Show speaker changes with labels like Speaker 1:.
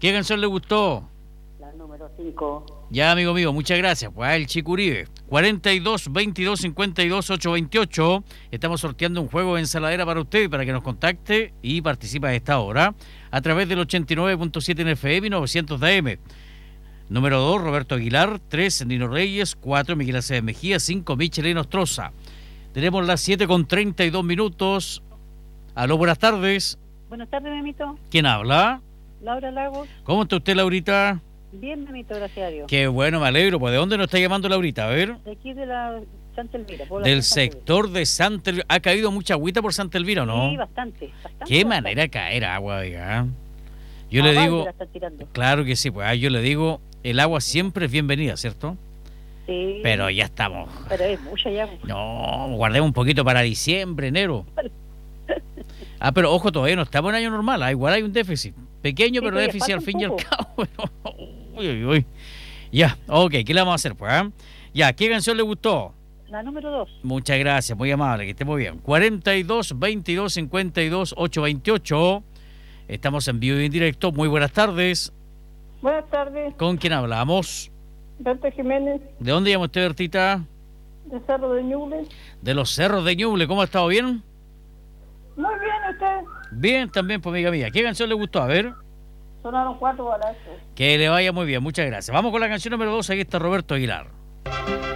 Speaker 1: ¿Qué canción le gustó?
Speaker 2: La número 5.
Speaker 1: Ya, amigo mío, muchas gracias. Pues el Chicuribe. 42 22 52 828. Estamos sorteando un juego de ensaladera para usted, para que nos contacte y participe a esta hora a través del 89.7 en FM y 900 de AM. Número 2, Roberto Aguilar. 3, Nino Reyes. 4, Miguel Aceves Mejía. 5, Michelin Ostroza. Tenemos las 7:32. Aló, buenas tardes.
Speaker 2: Buenas tardes, Memito.
Speaker 1: ¿Quién habla?
Speaker 2: Laura Lagos.
Speaker 1: ¿Cómo está usted, Laurita?
Speaker 2: Bien, Memito, gracias a Dios.
Speaker 1: Qué bueno, me alegro. Pues, ¿de dónde nos está llamando Laurita? A ver.
Speaker 2: De aquí de la Santa Elvira.
Speaker 1: Del sector de Santa Elvira. ¿Ha caído mucha agüita por Santa Elvira o no?
Speaker 2: Sí, bastante.
Speaker 1: Qué manera de caer agua, oiga. Yo le digo, claro que sí, pues yo le digo, el agua siempre es bienvenida, ¿cierto?
Speaker 2: Sí.
Speaker 1: Pero ya estamos.
Speaker 2: Pero es mucha ya.
Speaker 1: No, guardemos un poquito para diciembre, enero. Pero ojo, todavía no estamos en año normal, igual hay un déficit. Pequeño, sí, pero déficit al fin y al cabo. Uy. Ya, ok, ¿qué le vamos a hacer, pues? Ya, ¿qué canción le gustó?
Speaker 2: La número 2.
Speaker 1: Muchas gracias, muy amable, que esté muy bien. 42 22 52 828. Estamos en vivo y en directo. Muy buenas tardes.
Speaker 3: Buenas tardes.
Speaker 1: ¿Con quién hablamos?
Speaker 3: Berta Jiménez.
Speaker 1: ¿De dónde llama usted, Bertita?
Speaker 3: De Cerro de Ñuble.
Speaker 1: De los Cerros de Ñuble. ¿Cómo ha estado? ¿Bien?
Speaker 3: Muy bien, ¿usted?
Speaker 1: Bien, también, pues, amiga mía. ¿Qué canción le gustó? A ver.
Speaker 3: Sonaron 4 balazos.
Speaker 1: Que le vaya muy bien, muchas gracias. Vamos con la canción número 2. Aquí está Roberto Aguilar.